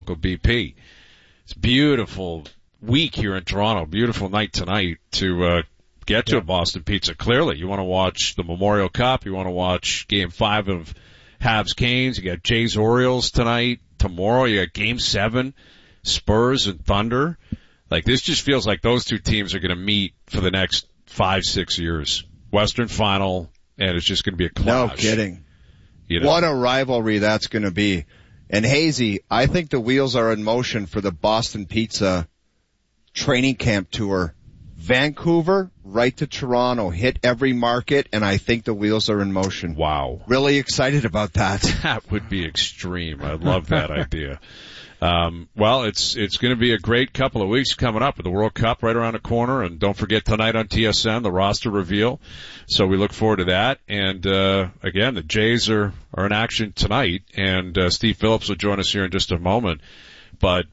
BP. It's a beautiful week here in Toronto. Beautiful night tonight to get to a Boston Pizza. Clearly, you want to watch the Memorial Cup. You want to watch Game 5 of Habs Canes. You got Jays Orioles tonight. Tomorrow, you got Game 7, Spurs and Thunder. Like, this just feels like those two teams are going to meet for the next 5-6 years. Western Final, and it's just going to be a clash. No kidding. You know? What a rivalry that's going to be. And Hazy, I think the wheels are in motion for the Boston Pizza training camp tour. Vancouver, right to Toronto, hit every market, and I think the wheels are in motion. Wow. Really excited about that. That would be extreme. I love that idea. Well, it's going to be a great couple of weeks coming up with the World Cup right around the corner, and don't forget tonight on TSN, the roster reveal. So we look forward to that. And, again, the Jays are in action tonight, and, Steve Phillips will join us here in just a moment. But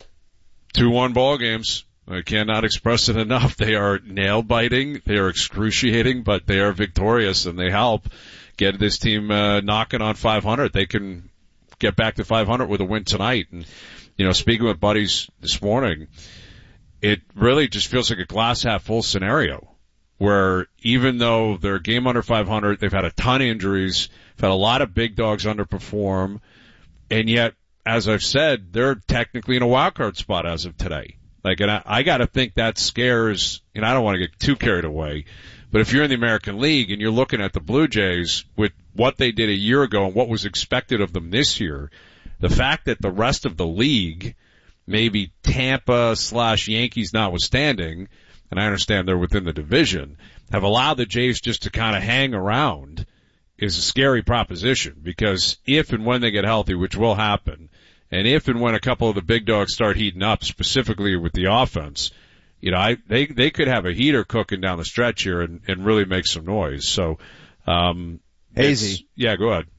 2-1 ball games. I cannot express it enough. They are nail-biting. They are excruciating, but they are victorious, and they help get this team, knocking on 500. They can get back to 500 with a win tonight. And, you know, speaking with buddies this morning, it really just feels like a glass half full scenario where even though they're a game under 500, they've had a ton of injuries, they've had a lot of big dogs underperform, and yet, as I've said, they're technically in a wild card spot as of today. Like, and I gotta think that scares, and I don't want to get too carried away, but if you're in the American League and you're looking at the Blue Jays with what they did a year ago and what was expected of them this year, the fact that the rest of the league, maybe Tampa/Yankees notwithstanding, and I understand they're within the division, have allowed the Jays just to kind of hang around is a scary proposition, because if and when they get healthy, which will happen, and if and when a couple of the big dogs start heating up, specifically with the offense, you know, they could have a heater cooking down the stretch here and really make some noise. So, Hazy. Yeah, go ahead.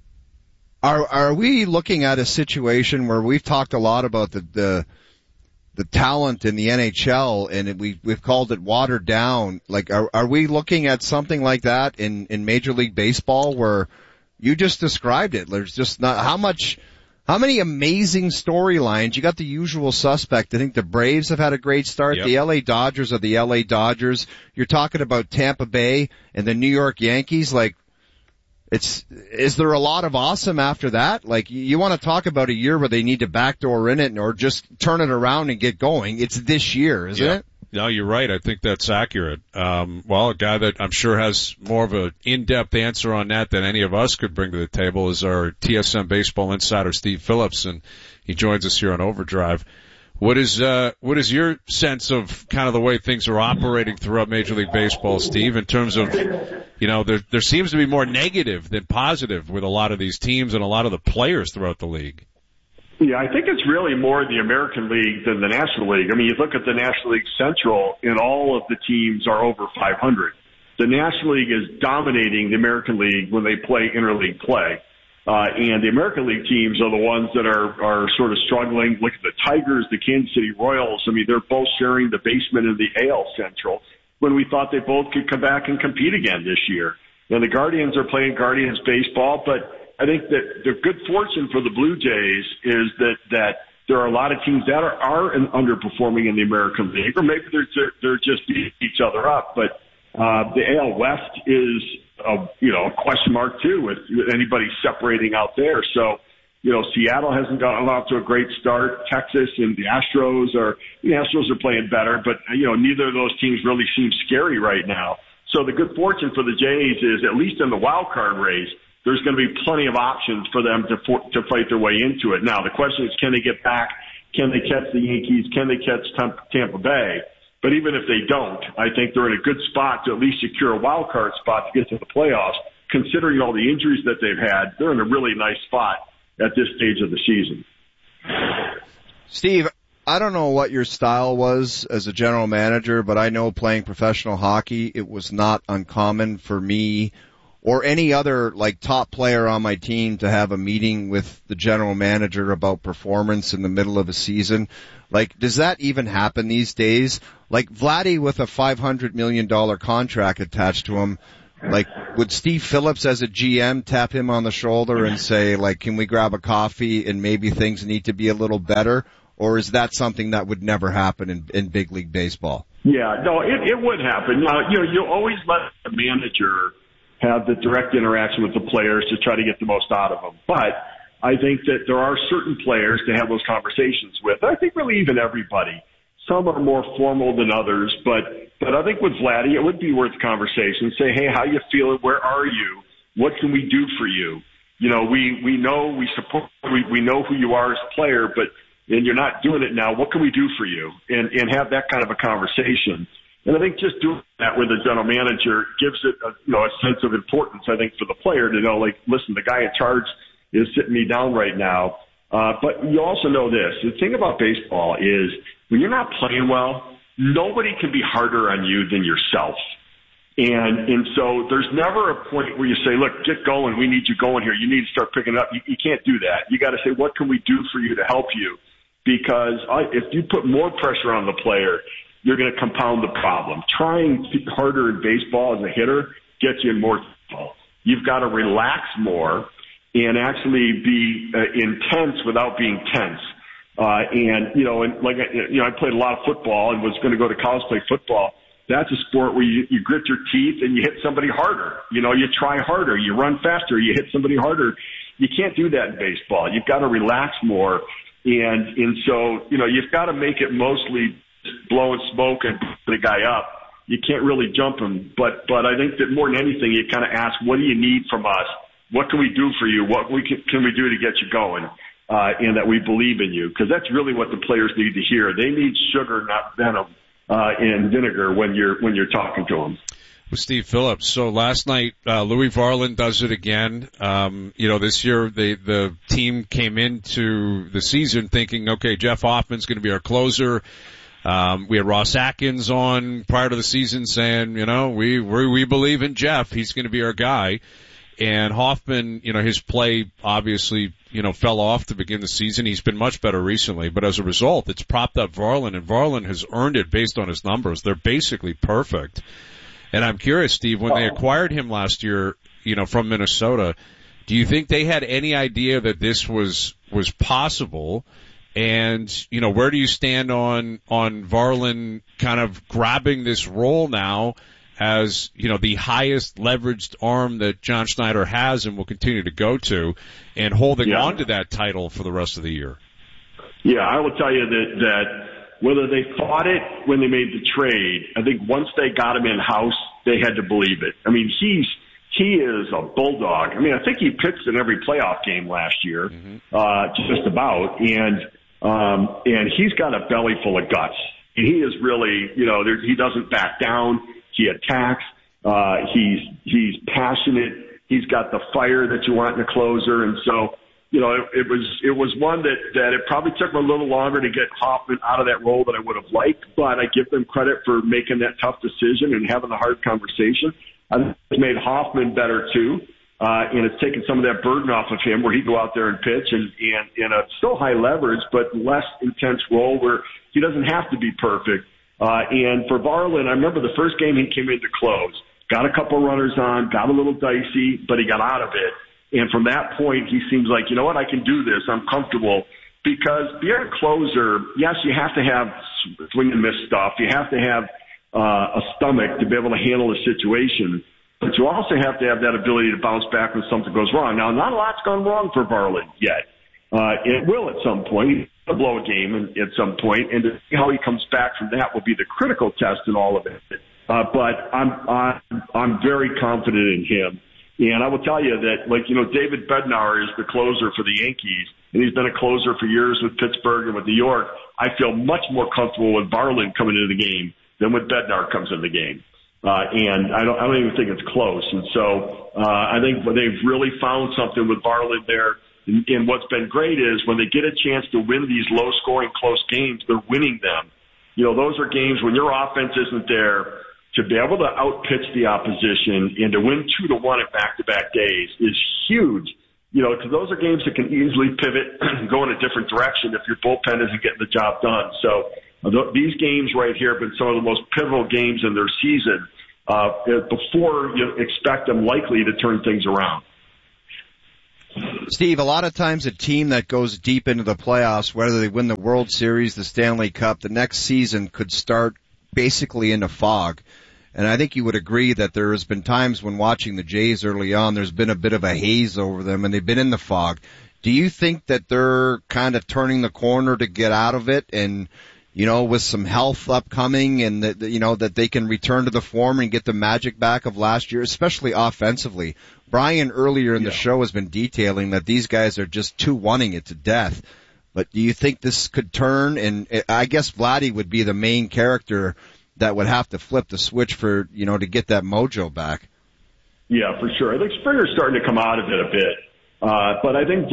Are we looking at a situation where we've talked a lot about the talent in the NHL and we've called it watered down? Like, are we looking at something like that in Major League Baseball where you just described it? There's just not how many amazing storylines. You got the usual suspect. I think the Braves have had a great start. Yep. The LA Dodgers are the LA Dodgers. You're talking about Tampa Bay and the New York Yankees. Like, is there a lot of awesome after that? Like, you want to talk about a year where they need to backdoor in it or just turn it around and get going. It's this year, isn't it? No, you're right. I think that's accurate. Well, a guy that I'm sure has more of an in-depth answer on that than any of us could bring to the table is our TSN baseball insider, Steve Phillips, and he joins us here on Overdrive. What is your sense of kind of the way things are operating throughout Major League Baseball, Steve, in terms of, you know, there seems to be more negative than positive with a lot of these teams and a lot of the players throughout the league? Yeah, I think it's really more the American League than the National League. I mean, you look at the National League Central, and all of the teams are over 500. The National League is dominating the American League when they play interleague play. And the American League teams are the ones that are sort of struggling. Look at the Tigers, the Kansas City Royals. I mean, they're both sharing the basement in the AL Central when we thought they both could come back and compete again this year. And the Guardians are playing Guardians baseball, but I think that the good fortune for the Blue Jays is that there are a lot of teams that are underperforming in the American League, or maybe they're just beating each other up. But the AL West is a question mark too, with anybody separating out there. So, you know, Seattle hasn't gotten off to a great start. Texas and the Astros are playing better, but you know, neither of those teams really seem scary right now. So the good fortune for the Jays is, at least in the wild card race, there's going to be plenty of options for them to fight their way into it. Now, the question is, can they get back? Can they catch the Yankees? Can they catch Tampa Bay? But even if they don't, I think they're in a good spot to at least secure a wild card spot to get to the playoffs. Considering all the injuries that they've had, they're in a really nice spot at this stage of the season. Steve, I don't know what your style was as a general manager, but I know playing professional hockey, it was not uncommon for me or any other like top player on my team to have a meeting with the general manager about performance in the middle of a season. Like, does that even happen these days? Like Vladdy with a $500 million contract attached to him, Like, would Steve Phillips as a GM tap him on the shoulder and say, like, can we grab a coffee and maybe things need to be a little better? Or is that something that would never happen in big league baseball? Yeah, no, it would happen. Now, you always let the manager have the direct interaction with the players to try to get the most out of them. But I think that there are certain players to have those conversations with. I think really even everybody. Some are more formal than others, but I think with Vladdy, it would be worth a conversation. Say, hey, how you feeling? Where are you? What can we do for you? You know, we know we support, we know who you are as a player, and you're not doing it now. What can we do for you? And have that kind of a conversation. And I think just doing that with a general manager gives it a sense of importance, I think, for the player to know, like, listen, the guy in charge is sitting me down right now. But you also know this. The thing about baseball is when you're not playing well, nobody can be harder on you than yourself. And so there's never a point where you say, look, get going. We need you going here. You need to start picking up. You can't do that. You got to say, what can we do for you to help you? Because if you put more pressure on the player, you're going to compound the problem. Trying harder in baseball as a hitter gets you in more trouble. You've got to relax more and actually be intense without being tense. I played a lot of football and was going to go to college to play football. That's a sport where you grit your teeth and you hit somebody harder. You try harder, you run faster, you hit somebody harder. You can't do that in baseball. You've got to relax more. And so, you've got to make it mostly blowing smoke and put the guy up. You can't really jump him. But I think that more than anything, you kind of ask, what do you need from us? What can we do for you? What can we do to get you going? And that we believe in you, because that's really what the players need to hear. They need sugar, not venom, and vinegar when you're talking to them. With Steve Phillips. So last night, Louis Varland does it again. This year the team came into the season thinking, okay, Jeff Hoffman's going to be our closer. We had Ross Atkins on prior to the season saying, we believe in Jeff. He's going to be our guy. And Hoffman, his play obviously, fell off to begin the season. He's been much better recently, but as a result, it's propped up Varland, and Varland has earned it based on his numbers. They're basically perfect. And I'm curious, Steve, when they acquired him last year, from Minnesota, do you think they had any idea that this was possible? And, where do you stand on Varland kind of grabbing this role now as, the highest leveraged arm that John Schneider has and will continue to go to, and holding on to that title for the rest of the year? Yeah, I will tell you that whether they thought it when they made the trade, I think once they got him in-house, they had to believe it. I mean, he is a bulldog. I mean, I think he pitched in every playoff game last year, just about, and he's got a belly full of guts. And he is really, he doesn't back down. He attacks. He's passionate. He's got the fire that you want in a closer. And so, it was one that it probably took him a little longer to get Hoffman out of that role than I would have liked, but I give them credit for making that tough decision and having the hard conversation. I think it's made Hoffman better too. And it's taken some of that burden off of him where he'd go out there and pitch and in a still high leverage, but less intense role where he doesn't have to be perfect. And for Varland, I remember the first game he came in to close, got a couple runners on, got a little dicey, but he got out of it. And from that point, he seems like, I can do this. I'm comfortable. Because being a closer, yes, you have to have swing and miss stuff. You have to have a stomach to be able to handle a situation. But you also have to have that ability to bounce back when something goes wrong. Now, not a lot's gone wrong for Varland yet. It will at some point. He'll blow a game at some point, and to see how he comes back from that will be the critical test in all of it. But I'm very confident in him. And I will tell you that, David Bednar is the closer for the Yankees, and he's been a closer for years with Pittsburgh and with New York. I feel much more comfortable with Varland coming into the game than when Bednar comes in the game. And I don't even think it's close. And so, I think they've really found something with Varland there. And what's been great is when they get a chance to win these low scoring close games, they're winning them. Those are games when your offense isn't there. To be able to outpitch the opposition and to win 2-1 at back-to-back days is huge. Because those are games that can easily pivot and go in a different direction if your bullpen isn't getting the job done. So these games right here have been some of the most pivotal games in their season. before you expect them likely to turn things around. Steve, a lot of times a team that goes deep into the playoffs, whether they win the World Series, the Stanley Cup, the next season could start basically in a fog. And I think you would agree that there has been times when watching the Jays early on, there's been a bit of a haze over them and they've been in the fog. Do you think that they're kind of turning the corner to get out of it and, with some health upcoming and that, that they can return to the form and get the magic back of last year, especially offensively? Brian earlier in the show has been detailing that these guys are just wanting it to death. But do you think this could turn? And I guess Vladdy would be the main character that would have to flip the switch for, to get that mojo back. Yeah, for sure. I think Springer's starting to come out of it a bit. But I think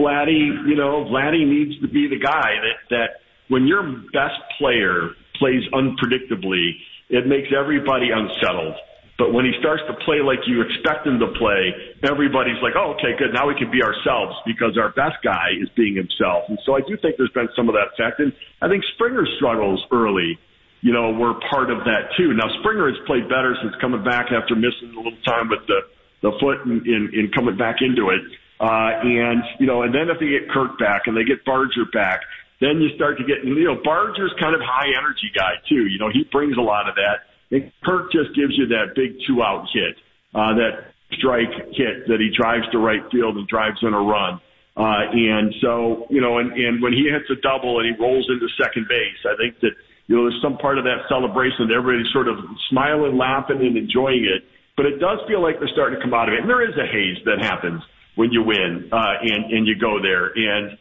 Vladdy needs to be the guy that when your best player plays unpredictably, it makes everybody unsettled. But when he starts to play like you expect him to play, everybody's like, oh, okay, good. Now we can be ourselves because our best guy is being himself. And so I do think there's been some of that effect. And I think Springer's struggles early, were part of that too. Now Springer has played better since coming back after missing a little time with the foot in coming back into it. And then if they get Kirk back and they get Barger back, then you start to get, Barger's kind of high energy guy too. He brings a lot of that. And Kirk just gives you that big 2-out hit, that strike hit that he drives to right field and drives in a run. And so, and when he hits a double and he rolls into second base, I think that, there's some part of that celebration that everybody's sort of smiling, laughing, and enjoying it. But it does feel like they're starting to come out of it. And there is a haze that happens when you win, and you go there. And,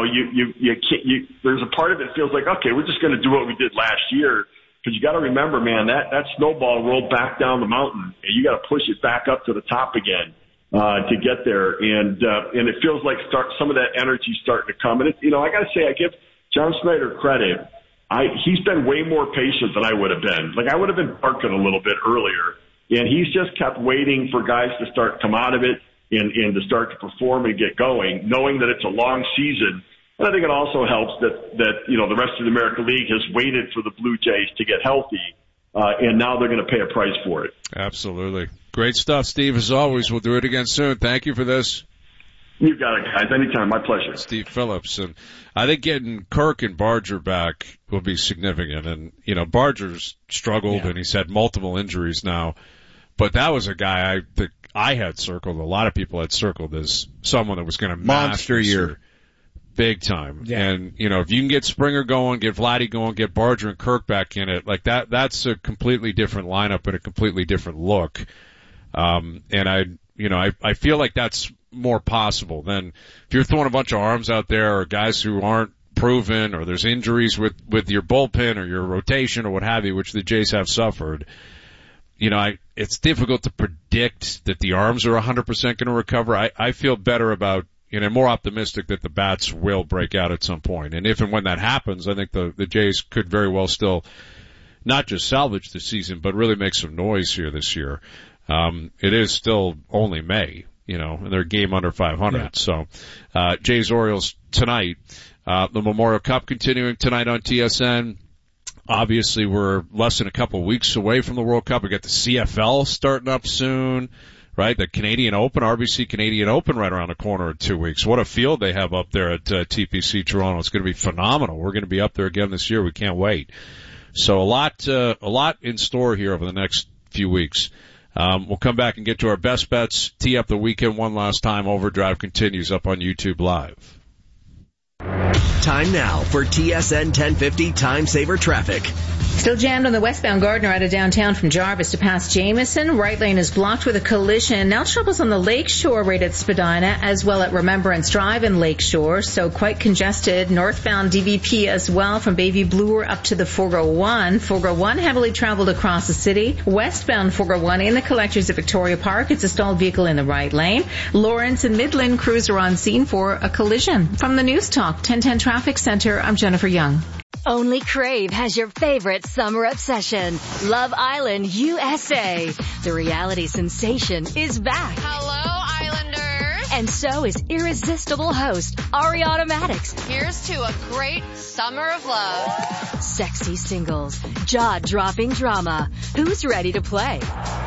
there's a part of it that feels like, okay, we're just going to do what we did last year. Because you got to remember, man, that snowball rolled back down the mountain, and you got to push it back up to the top again to get there. And it feels like some of that energy starting to come. And I got to say, I give John Schneider credit. He's been way more patient than I would have been. Like I would have been barking a little bit earlier, and he's just kept waiting for guys to start to come out of it and to start to perform and get going, knowing that it's a long season. And I think it also helps that the rest of the American League has waited for the Blue Jays to get healthy, and now they're going to pay a price for it. Absolutely. Great stuff, Steve, as always. We'll do it again soon. Thank you for this. You got it, guys. Anytime. My pleasure. Steve Phillips. And I think getting Kirk and Barger back will be significant. And, Barger's struggled, and he's had multiple injuries now. But that was a guy that I had circled, a lot of people had circled as someone that was going to monster year. Big time. Yeah. And, if you can get Springer going, get Vladdy going, get Barger and Kirk back in it, like that's a completely different lineup and a completely different look. And I feel like that's more possible than if you're throwing a bunch of arms out there or guys who aren't proven or there's injuries with your bullpen or your rotation or what have you, which the Jays have suffered. It's difficult to predict that the arms are 100% going to recover. I feel better about, more optimistic that the bats will break out at some point. And if and when that happens, I think the Jays could very well still not just salvage the season, but really make some noise here this year. It is still only May, and they're a game under 500. Yeah. So, Jays-Orioles tonight. The Memorial Cup continuing tonight on TSN. Obviously, we're less than a couple of weeks away from the World Cup. We got the CFL starting up soon, right? The Canadian Open, RBC Canadian Open right around the corner in 2 weeks. What a field they have up there at TPC Toronto. It's going to be phenomenal. We're going to be up there again this year. We can't wait. So a lot in store here over the next few weeks. We'll come back and get to our best bets, tee up the weekend one last time. Overdrive continues up on YouTube Live. Time now for TSN 1050 Time Saver Traffic. Still jammed on the westbound Gardner out of downtown from Jarvis to past Jameson. Right lane is blocked with a collision. Now troubles on the Lakeshore right at Spadina, as well at Remembrance Drive in Lakeshore. So quite congested. Northbound DVP as well from Bayview Bloor up to the 401. 401 heavily traveled across the city. Westbound 401 in the collectors at Victoria Park. It's a stalled vehicle in the right lane. Lawrence and Midland crews are on scene for a collision. From the News Talk 1010 Traffic Center, I'm Jennifer Young. Only Crave has your favorite summer obsession, Love Island, USA. The reality sensation is back. Hello, Islanders. And so is irresistible host, Ari Automatics. Here's to a great summer of love. Sexy singles, jaw-dropping drama. Who's ready to play?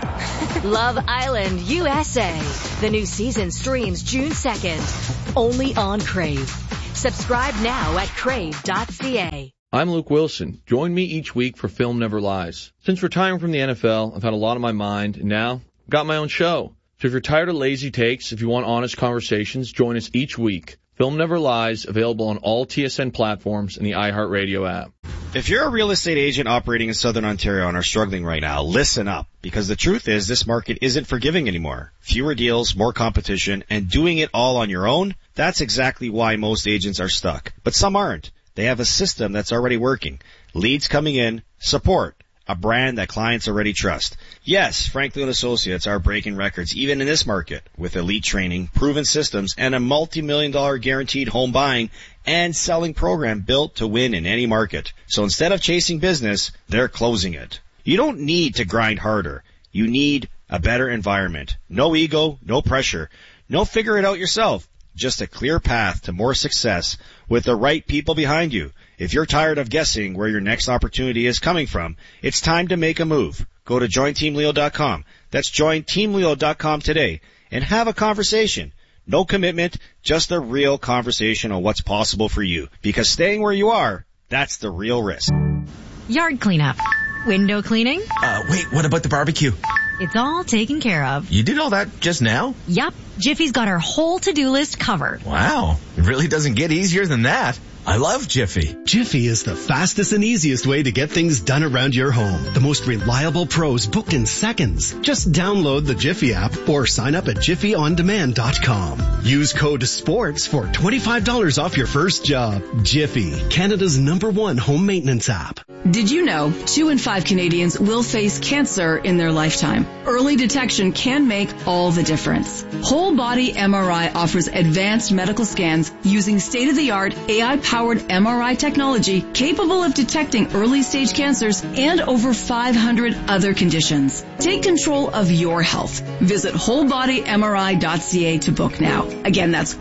Love Island USA. The new season streams June 2nd. Only on Crave. Subscribe now at crave.ca. I'm Luke Wilson. Join me each week for Film Never Lies. Since retiring from the NFL, I've had a lot on my mind, and now I've got my own show. So if you're tired of lazy takes, if you want honest conversations, join us each week. Film Never Lies, available on all TSN platforms and the iHeartRadio app. If you're a real estate agent operating in Southern Ontario and are struggling right now, listen up. Because the truth is, this market isn't forgiving anymore. Fewer deals, more competition, and doing it all on your own, that's exactly why most agents are stuck. But some aren't. They have a system that's already working. Leads coming in, support. A brand that clients already trust. Yes, Franklin Associates are breaking records even in this market with elite training, proven systems, and a multi-million-dollar guaranteed home buying and selling program built to win in any market. So instead of chasing business, they're closing it. You don't need to grind harder. You need a better environment. No ego, no pressure. No figure it out yourself. Just a clear path to more success with the right people behind you. If you're tired of guessing where your next opportunity is coming from, it's time to make a move. Go to jointeamleo.com. That's jointeamleo.com today and have a conversation. No commitment, just a real conversation on what's possible for you. Because staying where you are, that's the real risk. Yard cleanup. Window cleaning. Wait, what about the barbecue? It's all taken care of. You did all that just now? Yup. Jiffy's got our whole to-do list covered. Wow. It really doesn't get easier than that. I love Jiffy. Jiffy is the fastest and easiest way to get things done around your home. The most reliable pros booked in seconds. Just download the Jiffy app or sign up at jiffyondemand.com. Use code SPORTS for $25 off your first job. Jiffy, Canada's #1 home maintenance app. Did you know 2 in 5 Canadians will face cancer in their lifetime? Early detection can make all the difference. Whole Body MRI offers advanced medical scans using state-of-the-art AI-powered MRI technology capable of detecting early-stage cancers and over 500 other conditions. Take control of your health. Visit wholebodymri.ca to book now. Again, that's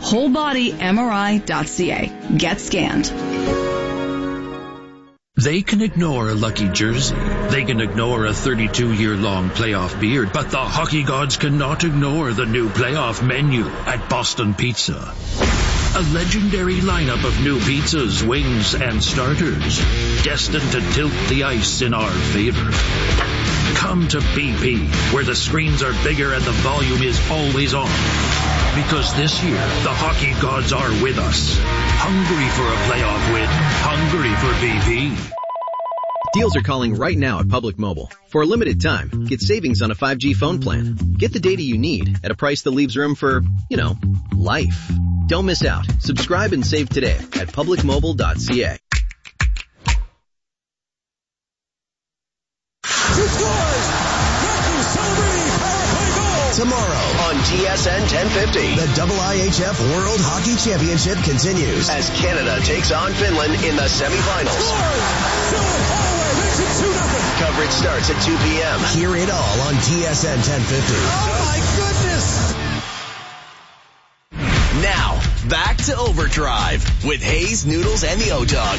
wholebodymri.ca. Get scanned. They can ignore a lucky jersey. They can ignore a 32-year-long playoff beard. But the hockey gods cannot ignore the new playoff menu at Boston Pizza. A legendary lineup of new pizzas, wings, and starters, destined to tilt the ice in our favor. Come to BP, where the screens are bigger and the volume is always on. Because this year, the hockey gods are with us. Hungry for a playoff win. Hungry for BP. Deals are calling right now at Public Mobile. For a limited time, get savings on a 5G phone plan. Get the data you need at a price that leaves room for, life. Don't miss out. Subscribe and save today at publicmobile.ca. Tomorrow on TSN 1050, the IIHF World Hockey Championship continues as Canada takes on Finland in the semifinals. Coverage starts at 2 p.m. Hear it all on TSN 1050. Oh my goodness! Now, back to Overdrive with Hayes, Noodles, and the O-Dog.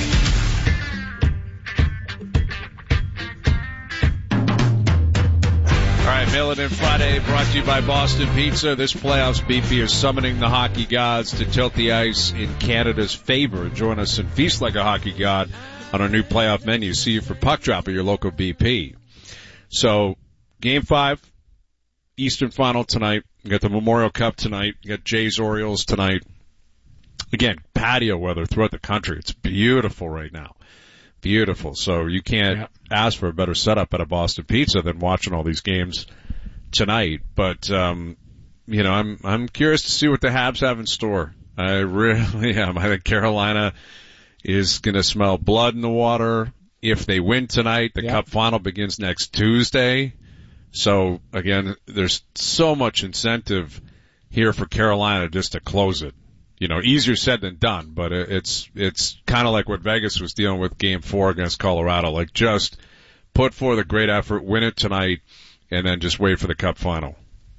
All right, Mail It In Friday brought to you by Boston Pizza. This playoffs, BP is summoning the hockey gods to tilt the ice in Canada's favor. Join us and feast like a hockey god on our new playoff menu. See you for Puck Drop at your local BP. So, Game 5, Eastern Final tonight. You got the Memorial Cup tonight. You got Jays Orioles tonight. Again, patio weather throughout the country. It's beautiful right now. Beautiful. So you can't ask for a better setup at a Boston Pizza than watching all these games tonight. But, I'm curious to see what the Habs have in store. I really am. I think Carolina is going to smell blood in the water. If they win tonight, the Cup final begins next Tuesday. So again, there's so much incentive here for Carolina just to close it. Easier said than done, but it's kind of like what Vegas was dealing with Game 4 against Colorado. Like, just put forth a great effort, win it tonight, and then just wait for the Cup final.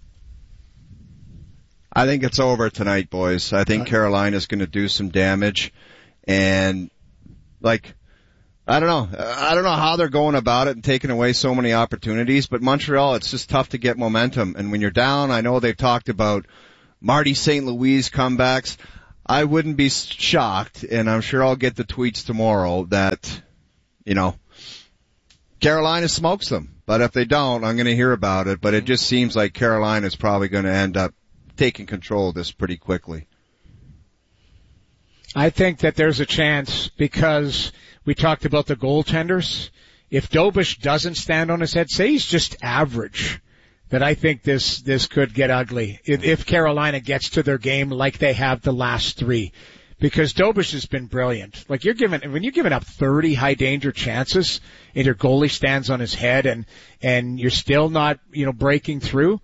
I think it's over tonight, boys. I think Carolina's going to do some damage, and I don't know. I don't know how they're going about it and taking away so many opportunities, but Montreal, it's just tough to get momentum. And when you're down, I know they've talked about Marty St. Louis comebacks. I wouldn't be shocked, and I'm sure I'll get the tweets tomorrow that, Carolina smokes them. But if they don't, I'm going to hear about it. But it just seems like Carolina's probably going to end up taking control of this pretty quickly. I think that there's a chance because we talked about the goaltenders. If Dobish doesn't stand on his head, say he's just average, that I think this could get ugly if Carolina gets to their game like they have the last three. Because Dobish has been brilliant. Like when you're giving up 30 high danger chances and your goalie stands on his head and you're still not, breaking through.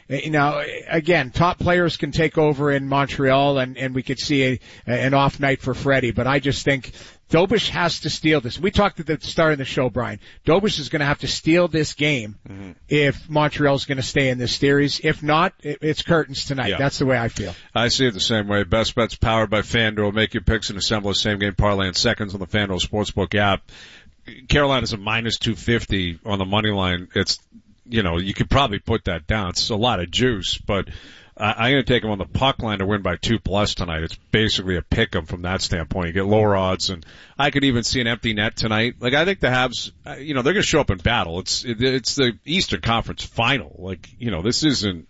Again, top players can take over in Montreal and we could see an off night for Freddie, but I just think Dobish has to steal this. We talked at the start of the show, Brian. Dobish is going to have to steal this game if Montreal's going to stay in this series. If not, it's curtains tonight. Yeah. That's the way I feel. I see it the same way. Best Bets powered by FanDuel. Make your picks and assemble a same-game parlay in seconds on the FanDuel Sportsbook app. Carolina's a minus 250 on the money line. It's, you could probably put that down. It's a lot of juice, but I'm going to take them on the puck line to win by 2+ tonight. It's basically a pick 'em from that standpoint. You get lower odds, and I could even see an empty net tonight. Like, I think the Habs, they're going to show up in battle. It's the Eastern Conference final. This isn't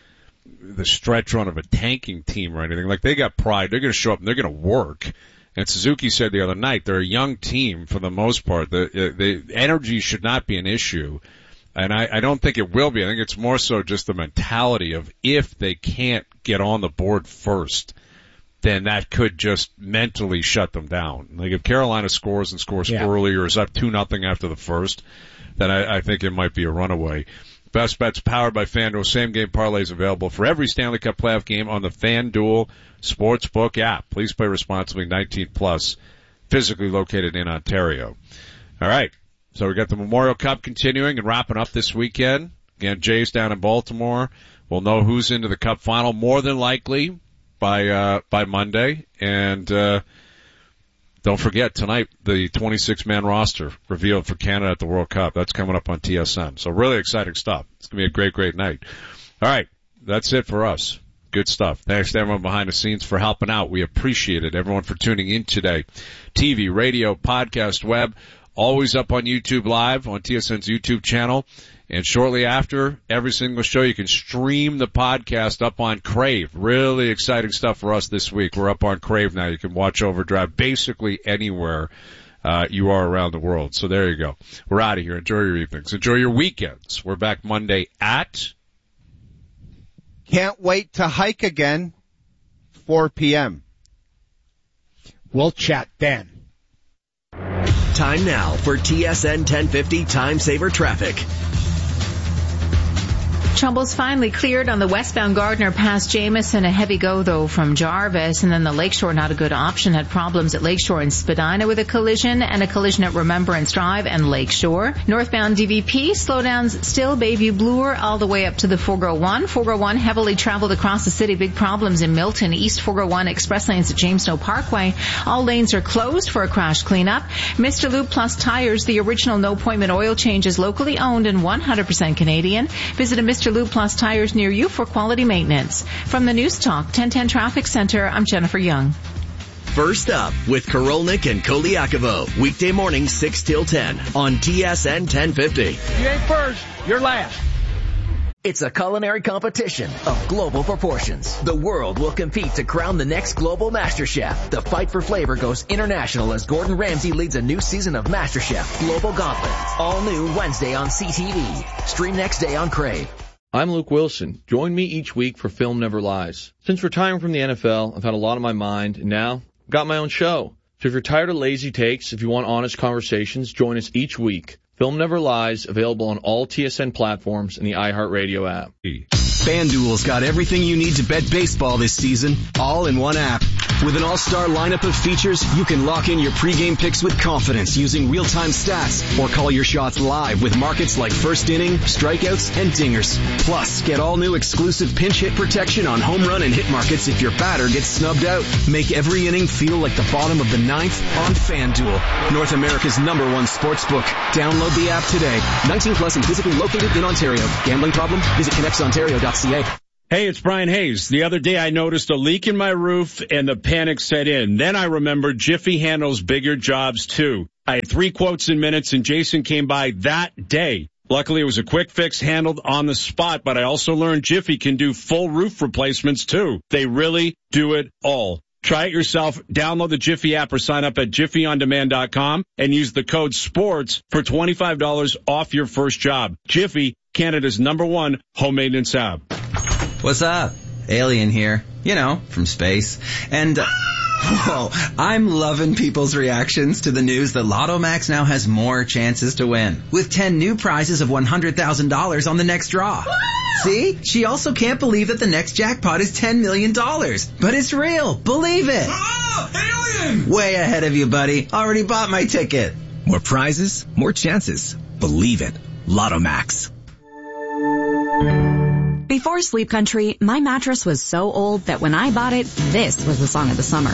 the stretch run of a tanking team or anything. Like, they got pride. They're going to show up and they're going to work. And Suzuki said the other night, they're a young team for the most part. The energy should not be an issue. And I don't think it will be. I think it's more so just the mentality of if they can't get on the board first, then that could just mentally shut them down. Like if Carolina scores early or is up 2-0 after the first, then I think it might be a runaway. Best Bets powered by FanDuel. Same game parlays available for every Stanley Cup playoff game on the FanDuel Sportsbook app. Please play responsibly, 19+, physically located in Ontario. All right. So we got the Memorial Cup continuing and wrapping up this weekend. Again, Jays down in Baltimore. We'll know who's into the Cup final more than likely by Monday. And, don't forget tonight, the 26-man roster revealed for Canada at the World Cup. That's coming up on TSN. So really exciting stuff. It's going to be a great, great night. All right. That's it for us. Good stuff. Thanks to everyone behind the scenes for helping out. We appreciate it. Everyone for tuning in today. TV, radio, podcast, web. Always up on YouTube Live on TSN's YouTube channel. And shortly after every single show, you can stream the podcast up on Crave. Really exciting stuff for us this week. We're up on Crave now. You can watch Overdrive basically anywhere you are around the world. So there you go. We're out of here. Enjoy your evenings. Enjoy your weekends. We're back Monday at... Can't wait to hike again, 4 p.m. We'll chat then. Time now for TSN 1050 Time Saver Traffic. Trouble's finally cleared on the westbound Gardner past Jameson. A heavy go, though, from Jarvis. And then the Lakeshore, not a good option. Had problems at Lakeshore and Spadina with a collision, and a collision at Remembrance Drive and Lakeshore. Northbound DVP, slowdowns still Bayview Bloor all the way up to the 401. 401 heavily traveled across the city. Big problems in Milton. East 401 express lanes at James Snow Parkway. All lanes are closed for a crash cleanup. Mr. Lube Plus Tires, the original no appointment oil change, is locally owned and 100% Canadian. Visit a Mr. Lube Plus Tires near you for quality maintenance. From the News Talk 1010 Traffic Center, I'm Jennifer Young. First up with Korolnik and Koliakovo. Weekday morning 6 till 10 on TSN 1050. You ain't first, you're last. It's a culinary competition of global proportions. The world will compete to crown the next global Master Chef. The fight for flavor goes international as Gordon Ramsay leads a new season of Master Chef Global Gauntlet. All new Wednesday on CTV. Stream next day on Crave. I'm Luke Wilson. Join me each week for Film Never Lies. Since retiring from the NFL, I've had a lot on my mind, and now I've got my own show. So if you're tired of lazy takes, if you want honest conversations, join us each week. Film Never Lies, available on all TSN platforms and the iHeartRadio app. FanDuel's got everything you need to bet baseball this season, all in one app. With an all-star lineup of features, you can lock in your pregame picks with confidence using real-time stats or call your shots live with markets like first inning, strikeouts, and dingers. Plus, get all new exclusive pinch hit protection on home run and hit markets if your batter gets snubbed out. Make every inning feel like the bottom of the ninth on FanDuel, North America's #1 sportsbook. Download the app today. 19 plus and physically located in Ontario. Gambling problem? Visit connectsontario.ca. Hey, it's Brian Hayes. The other day I noticed a leak in my roof and the panic set in. Then I remembered Jiffy handles bigger jobs too. I had 3 quotes in minutes and Jason came by that day. Luckily it was a quick fix handled on the spot, but I also learned Jiffy can do full roof replacements too. They really do it all. Try it yourself. Download the Jiffy app or sign up at jiffyondemand.com and use the code SPORTS for $25 off your first job. Jiffy, Canada's #1 home maintenance app. What's up? Alien here. You know, from space. And, whoa, I'm loving people's reactions to the news that Lotto Max now has more chances to win. With 10 new prizes of $100,000 on the next draw. See? She also can't believe that the next jackpot is $10 million. But it's real. Believe it. Alien! Way ahead of you, buddy. Already bought my ticket. More prizes, more chances. Believe it. Lotto Max. Before Sleep Country, my mattress was so old that when I bought it, this was the song of the summer.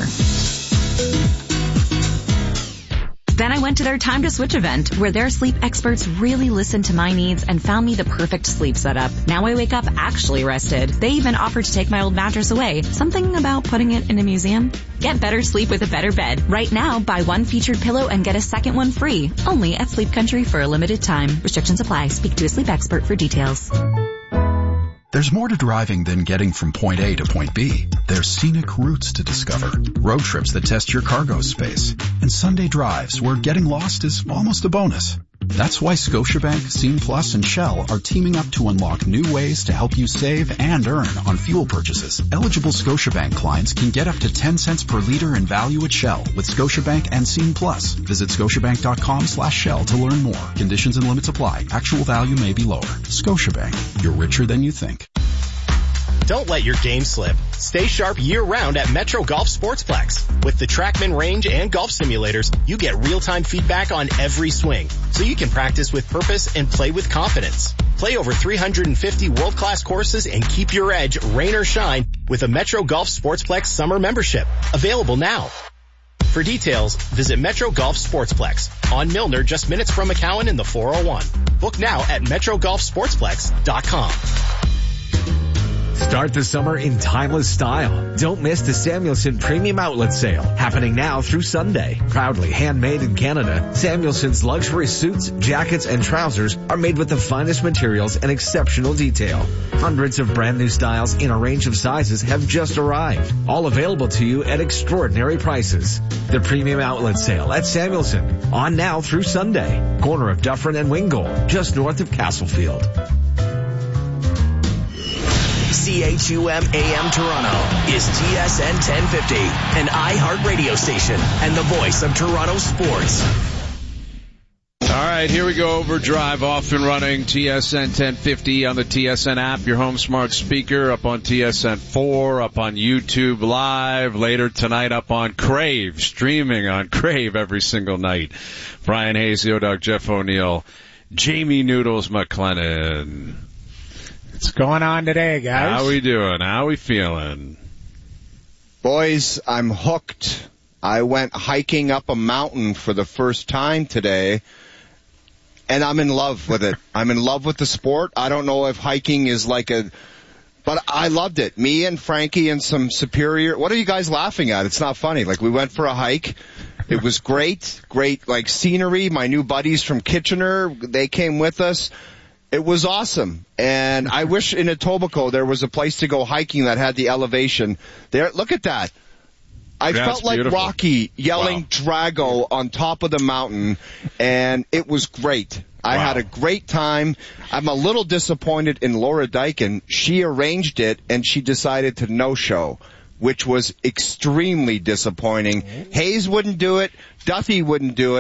Then I went to their Time to Switch event, where their sleep experts really listened to my needs and found me the perfect sleep setup. Now I wake up actually rested. They even offered to take my old mattress away. Something about putting it in a museum? Get better sleep with a better bed. Right now, buy 1 featured pillow and get a second one free. Only at Sleep Country for a limited time. Restrictions apply. Speak to a sleep expert for details. There's more to driving than getting from point A to point B. There's scenic routes to discover, road trips that test your cargo space, and Sunday drives where getting lost is almost a bonus. That's why Scotiabank, Scene Plus, and Shell are teaming up to unlock new ways to help you save and earn on fuel purchases. Eligible Scotiabank clients can get up to 10 cents per liter in value at Shell with Scotiabank and Scene Plus. Visit scotiabank.com/Shell to learn more. Conditions and limits apply. Actual value may be lower. Scotiabank. You're richer than you think. Don't let your game slip. Stay sharp year-round at Metro Golf Sportsplex. With the TrackMan range and golf simulators, you get real-time feedback on every swing, so you can practice with purpose and play with confidence. Play over 350 world-class courses and keep your edge, rain or shine, with a Metro Golf Sportsplex summer membership. Available now. For details, visit Metro Golf Sportsplex on Milner, just minutes from McCowan in the 401. Book now at metrogolfsportsplex.com. Start the summer in timeless style. Don't miss the Samuelson Premium Outlet Sale, happening now through Sunday. Proudly handmade in Canada, Samuelson's luxury suits, jackets, and trousers are made with the finest materials and exceptional detail. Hundreds of brand new styles in a range of sizes have just arrived, all available to you at extraordinary prices. The Premium Outlet Sale at Samuelson, on now through Sunday. Corner of Dufferin and Wingold, just north of Castlefield. CHUM AM Toronto is TSN 1050, an iHeartRadio station and the voice of Toronto sports. All right, here we go. Overdrive off and running. TSN 1050 on the TSN app, your home smart speaker, up on TSN 4, up on YouTube Live, later tonight up on Crave, streaming on Crave every single night. Brian Hayes, the O-Dog, Jeff O'Neill, Jamie Noodles McLennan. What's going on today, guys? How we doing? How we feeling? Boys, I'm hooked. I went hiking up a mountain for the first time today, and I'm in love with it. I'm in love with the sport. I don't know if hiking is but I loved it. Me and Frankie and some Superior. What are you guys laughing at? It's not funny. We went for a hike. It was great, scenery. My new buddies from Kitchener, they came with us. It was awesome. And I wish in Etobicoke there was a place to go hiking that had the elevation there. Look at that. I felt like beautiful. Rocky yelling Drago on top of the mountain, and it was great. I had a great time. I'm a little disappointed in Laura Dyken. She arranged it, and she decided to no-show, which was extremely disappointing. Hayes wouldn't do it. Duffy wouldn't do it.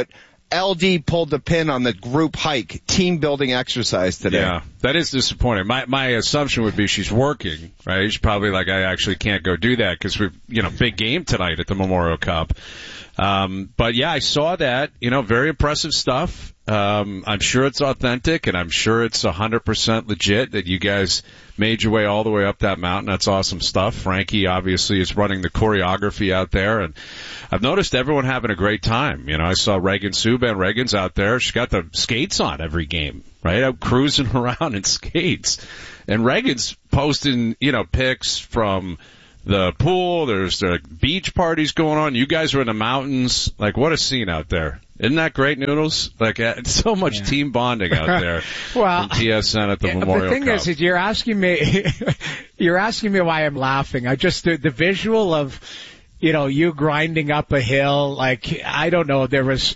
LD pulled the pin on the group hike team building exercise today. Yeah, that is disappointing. My assumption would be she's working, right? She's probably like, I actually can't go do that because we've, big game tonight at the Memorial Cup. But yeah, I saw that, very impressive stuff. I'm sure it's authentic, and I'm sure it's 100% legit that you guys made your way all the way up that mountain. That's awesome stuff. Frankie obviously is running the choreography out there, and I've noticed everyone having a great time. I saw Reagan Subban. Reagan's out there. She's got the skates on every game, right? Out cruising around in skates. And Reagan's posting, pics from the pool. There's the beach parties going on. You guys are in the mountains. Like, what a scene out there. Isn't that great, Noodles? Like, so much team bonding out there. Well, from TSN at the Memorial the thing Cup. is you're asking me why I'm laughing. I just, the visual of, you grinding up a hill, like, I don't know, there was,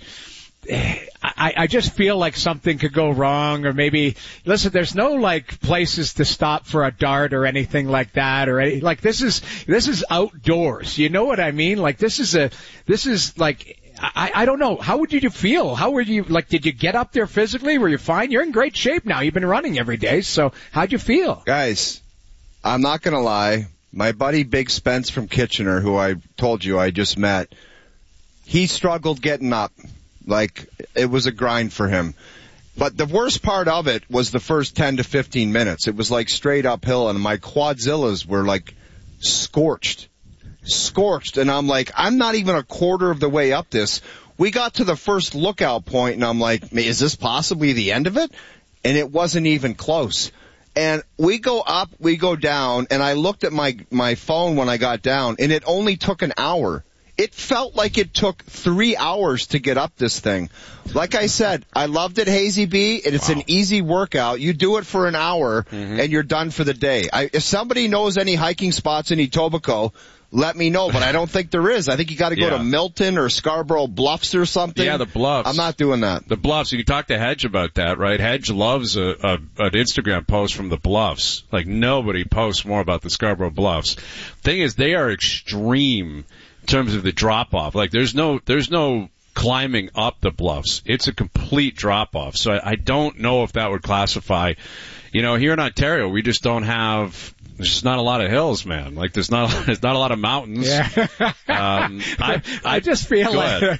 I just feel like something could go wrong, or maybe, listen, there's no like places to stop for a dart or anything like that, or like this is outdoors. You know what I mean? Like this is like, I don't know. How would you feel? How were you, like, did you get up there physically? Were you fine? You're in great shape now. You've been running every day. So how'd you feel? Guys, I'm not going to lie. My buddy Big Spence from Kitchener, who I told you I just met, he struggled getting up. Like, it was a grind for him. But the worst part of it was the first 10 to 15 minutes. It was like straight uphill, and my quadzillas were like scorched. And I'm like, I'm not even a quarter of the way up this. We got to the first lookout point, and I'm like, is this possibly the end of it? And it wasn't even close. And we go up, we go down, and I looked at my phone when I got down, and it only took an hour. It felt like it took 3 hours to get up this thing. Like I said, I loved it, Hazy B, and it's an easy workout. You do it for an hour, and you're done for the day. If somebody knows any hiking spots in Etobicoke, let me know, but I don't think there is. I think you got to go to Milton or Scarborough Bluffs or something. Yeah, the Bluffs. I'm not doing that. The Bluffs. You can talk to Hedge about that, right? Hedge loves an Instagram post from the Bluffs. Like, nobody posts more about the Scarborough Bluffs. Thing is, they are extreme in terms of the drop-off. Like, there's no climbing up the Bluffs. It's a complete drop-off. So I don't know if that would classify. Here in Ontario, we just don't have... There's just not a lot of hills, man. Like there's not a lot of mountains. Yeah. I just feel like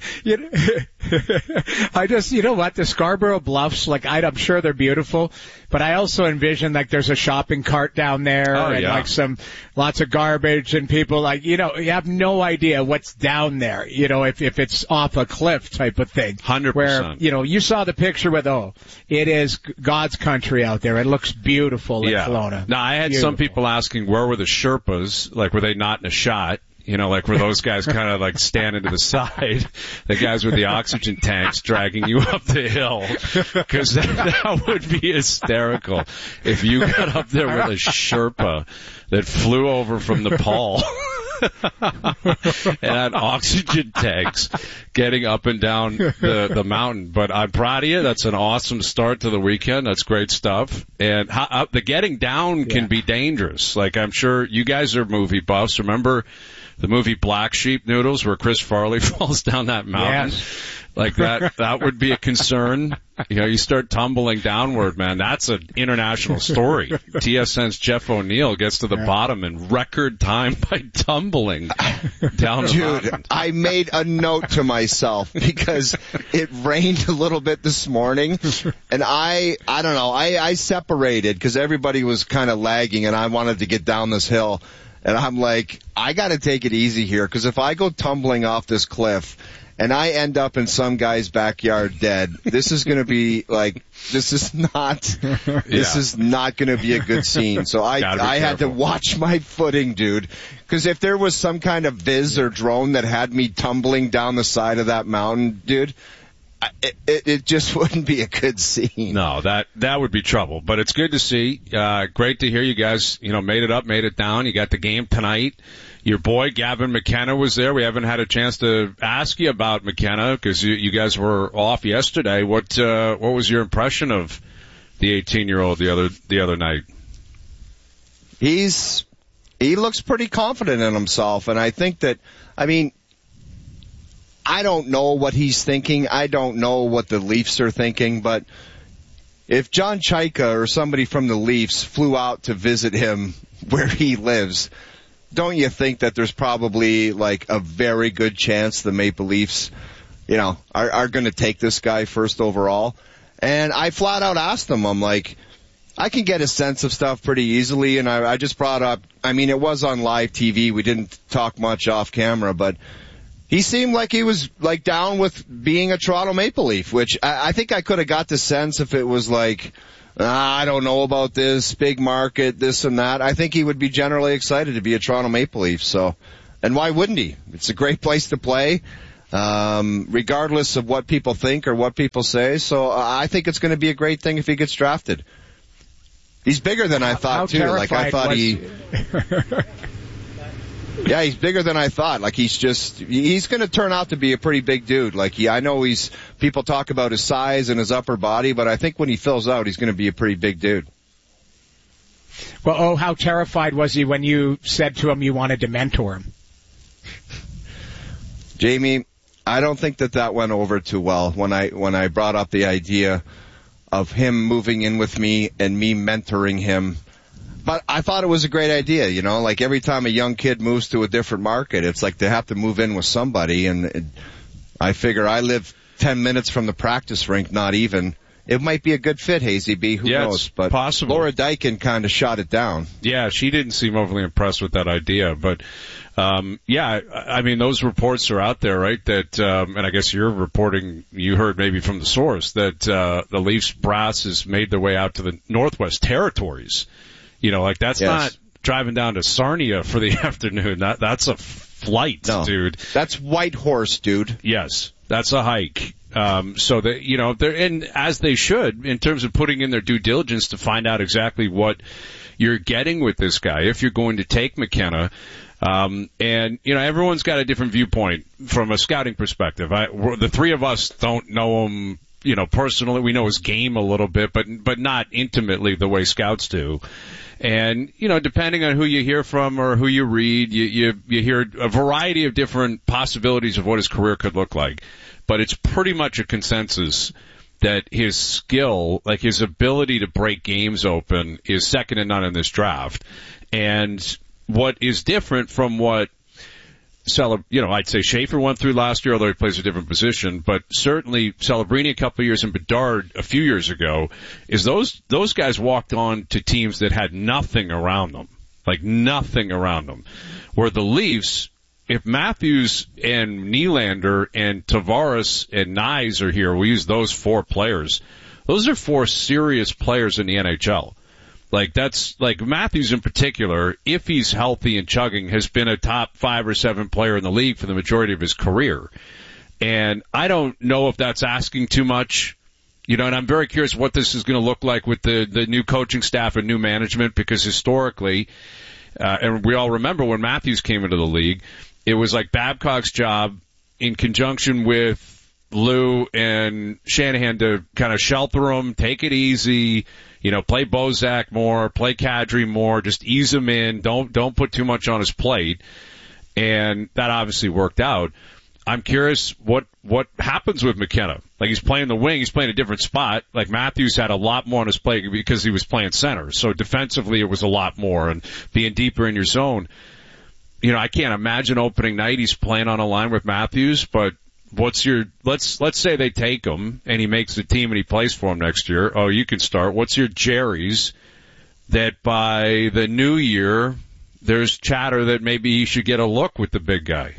the Scarborough Bluffs, like I'm sure they're beautiful, but I also envision like there's a shopping cart down there like lots of garbage and people like you have no idea what's down there. If it's off a cliff type of thing. 100%. Where you saw the picture with it is God's country out there. It looks beautiful in Kelowna. Now I had some people asking where were the Sherpas? Like were they not in a shot? Like were those guys kind of like standing to the side, the guys with the oxygen tanks dragging you up the hill? Because that would be hysterical if you got up there with a Sherpa that flew over from Nepal and had oxygen tanks getting up and down the mountain. But I'm proud of you. That's an awesome start to the weekend. That's great stuff. And the getting down can be dangerous. Like I'm sure you guys are movie buffs. Remember the movie Black Sheep, Noodles, where Chris Farley falls down that mountain? Yes. Like that would be a concern. You start tumbling downward, man. That's an international story. TSN's Jeff O'Neill gets to the bottom in record time by tumbling down the mountain. Dude, I made a note to myself because it rained a little bit this morning, and I don't know, I separated because everybody was kind of lagging, and I wanted to get down this hill. And I'm like, I got to take it easy here because if I go tumbling off this cliff and I end up in some guy's backyard dead, this is going to be like, this is not going to be a good scene. So I had to watch my footing, dude, because if there was some kind of Viz or drone that had me tumbling down the side of that mountain, dude, it just wouldn't be a good scene. No, that would be trouble. But it's good to see. Great to hear you guys, made it up, made it down. You got the game tonight. Your boy Gavin McKenna was there. We haven't had a chance to ask you about McKenna because you guys were off yesterday. What was your impression of the 18-year-old the other night? He looks pretty confident in himself, and I think that, I don't know what he's thinking. I don't know what the Leafs are thinking, but if John Chaika or somebody from the Leafs flew out to visit him where he lives, don't you think that there's probably like a very good chance the Maple Leafs, are going to take this guy first overall? And I flat out asked them, I'm like, I can get a sense of stuff pretty easily, and I just brought up, it was on live TV. We didn't talk much off camera, but he seemed like he was like down with being a Toronto Maple Leaf, which I think I could have got the sense if it was like, I don't know about this, big market, this and that. I think he would be generally excited to be a Toronto Maple Leaf. So, and why wouldn't he? It's a great place to play, regardless of what people think or what people say. So I think it's going to be a great thing if he gets drafted. He's bigger than I thought too. Like I thought Yeah, he's bigger than I thought. Like he's going to turn out to be a pretty big dude. Like I know people talk about his size and his upper body, but I think when he fills out, he's going to be a pretty big dude. Well, how terrified was he when you said to him you wanted to mentor him? Jamie, I don't think that went over too well when I brought up the idea of him moving in with me and me mentoring him. But I thought it was a great idea, like every time a young kid moves to a different market, it's like they have to move in with somebody, and I figure I live 10 minutes from the practice rink, not even. It might be a good fit, Hazy B, who knows? But possible. Laura Dykin kind of shot it down. Yeah, she didn't seem overly impressed with that idea, but those reports are out there, right? That, and I guess you're reporting, you heard maybe from the source, that the Leafs brass has made their way out to the Northwest Territories. That's not driving down to Sarnia for the afternoon. That's a flight, dude. That's Whitehorse, dude. Yes, that's a hike. So that, they're, and as they should, in terms of putting in their due diligence to find out exactly what you're getting with this guy, if you're going to take McKenna. Everyone's got a different viewpoint from a scouting perspective. The three of us don't know him, personally. We know his game a little bit, but not intimately the way scouts do. And, depending on who you hear from or who you read, you hear a variety of different possibilities of what his career could look like. But it's pretty much a consensus that his skill, like his ability to break games open, is second to none in this draft. And what is different from what I'd say Schaefer went through last year, although he plays a different position, but certainly Celebrini a couple of years and Bedard a few years ago, is those guys walked on to teams that had nothing around them. Like nothing around them. Where the Leafs, if Matthews and Nylander and Tavares and Nyes are here, we use those four players. Those are four serious players in the NHL. Like that's like Matthews in particular, if he's healthy and chugging, has been a top 5 or 7 player in the league for the majority of his career. And I don't know if that's asking too much, and I'm very curious what this is going to look like with the new coaching staff and new management, because historically, and we all remember when Matthews came into the league, it was like Babcock's job in conjunction with Lou and Shanahan to kind of shelter him, take it easy, play Bozak more, play Kadri more, just ease him in, don't put too much on his plate. And that obviously worked out. I'm curious what happens with McKenna. Like he's playing the wing, he's playing a different spot. Like Matthews had a lot more on his plate because he was playing center. So defensively it was a lot more, and being deeper in your zone. I can't imagine opening night he's playing on a line with Matthews, but let's say they take him and he makes the team and he plays for him next year. Oh, you can start. What's your Jerry's that by the new year there's chatter that maybe he should get a look with the big guy?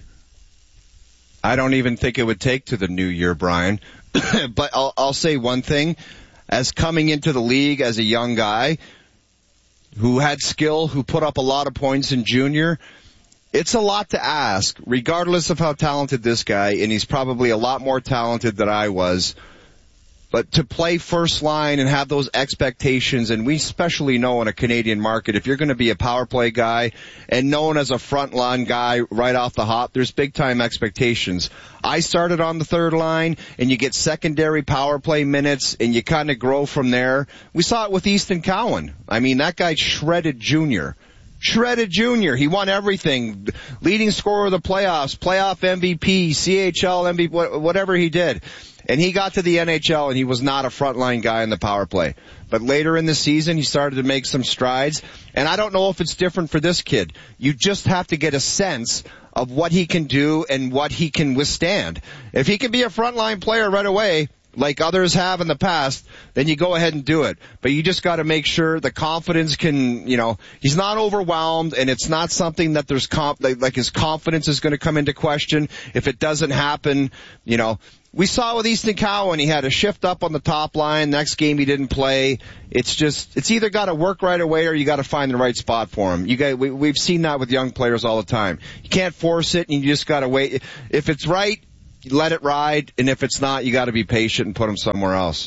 I don't even think it would take to the new year, Brian. But I'll say one thing. As coming into the league as a young guy who had skill, who put up a lot of points in junior, it's a lot to ask, regardless of how talented this guy, and he's probably a lot more talented than I was. But to play first line and have those expectations, and we especially know in a Canadian market, if you're going to be a power play guy and known as a front line guy right off the hop, there's big time expectations. I started on the third line, and you get secondary power play minutes, and you kind of grow from there. We saw it with Easton Cowan. I mean, that guy shredded junior. shredded junior. He won everything. Leading scorer of the playoffs, playoff MVP, CHL MVP, whatever he did. And he got to the NHL and he was not a frontline guy in the power play. But later in the season, he started to make some strides. And I don't know if it's different for this kid. You just have to get a sense of what he can do and what he can withstand. If he can be a frontline player right away, like others have in the past, then you go ahead and do it. But you just got to make sure the confidence can, he's not overwhelmed, and it's not something that there's like his confidence is going to come into question if it doesn't happen. We saw with Easton Cowan, he had a shift up on the top line. Next game he didn't play. It's either got to work right away or you got to find the right spot for him. We've seen that with young players all the time. You can't force it, and you just got to wait. If it's right, let it ride, and if it's not, you got to be patient and put him somewhere else.